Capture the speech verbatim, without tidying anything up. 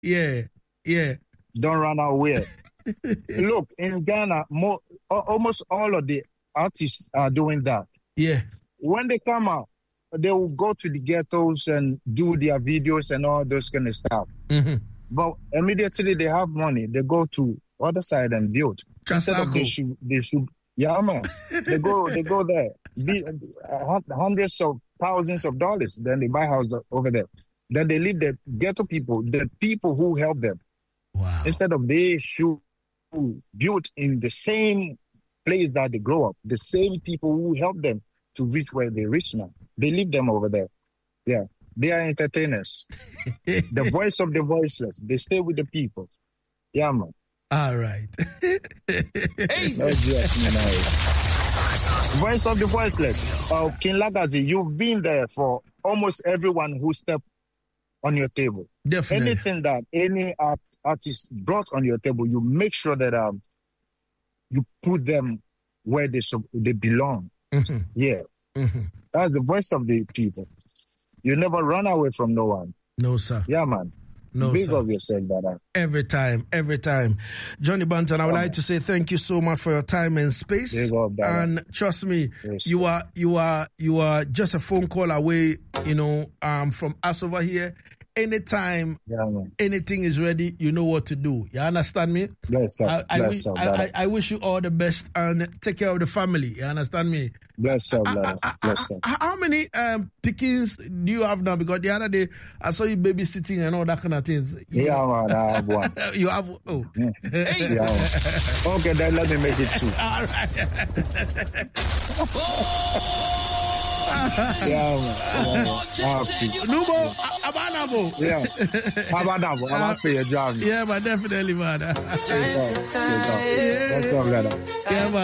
Yeah, yeah. Don't run away. Look, in Ghana, more, almost all of the artists are doing that. Yeah. When they come out, they will go to the ghettos and do their videos and all those kind of stuff. Mm-hmm. But immediately they have money, they go to other side and build. Instead of they should, they should, yeah, man. they go, they go there, be, uh, hundreds of thousands of dollars. Then they buy house over there. Then they leave the ghetto people, the people who help them. Wow. Instead of they should build in the same place that they grow up, the same people who help them to reach where they reach now. They leave them over there. Yeah. They are entertainers. The voice of the voiceless. They stay with the people. Yeah, man. All right. Hey, just, you know. Voice of the voiceless. Uh, King Lagazi, you've been there for almost everyone who stepped on your table. Definitely. Anything that any art, artist brought on your table, you make sure that um you put them where they so they belong. Mm-hmm. Yeah. Mm-hmm. That's the voice of the people. You never run away from no one. No, sir. Yeah, man. No, Big sir. of yourself, brother. Every time, every time. Johnny Banton, I would like to say thank you so much for your time and space. Big up, and trust me, yes, you are you are you are just a phone call away, you know, um from us over here. Anytime yeah, man. anything is ready, you know what to do. You understand me? Bless sir. I, I, Bless wish, sir, I, I, I wish you all the best and take care of the family. You understand me? Bless sir, brother. Bless sir. How many um, pickings do you have now? Because the other day I saw you babysitting and all that kind of things. You yeah, know? man, I have one. You have oh. Yeah. Yeah, man. Okay, then let me make it two. All right. Yeah, man. Nubo, Abanabo. Yeah, Abanabo. I'm happy you're driving. Yeah, but definitely, man. What's up, brother? Yeah, man.